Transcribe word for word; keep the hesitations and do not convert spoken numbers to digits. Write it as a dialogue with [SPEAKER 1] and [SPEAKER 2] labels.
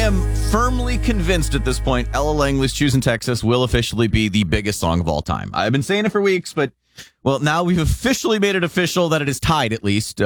[SPEAKER 1] am firmly convinced at this point Ella Langley's Choosing Texas will officially be the biggest song of all time. I've been saying it for weeks, but, well, now we've officially made it official that it is tied, at least.